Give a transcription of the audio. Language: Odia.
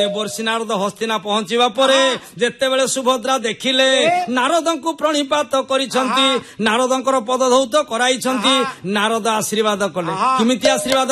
ଦେବର୍ଷି ନାରଦ ହସ୍ତିନା ପହଞ୍ଚିବା ପରେ ଯେତେବେଳେ ସୁଭଦ୍ରା ଦେଖିଲେ ନାରଦଙ୍କୁ ପ୍ରଣିପାତ କରିଛନ୍ତି, ନାରଦଙ୍କର ପଦଧୌତ କରାଇଛନ୍ତି, ନାରଦ ଆଶୀର୍ବାଦ କଲେ। କେମିତି ଆଶୀର୍ବାଦ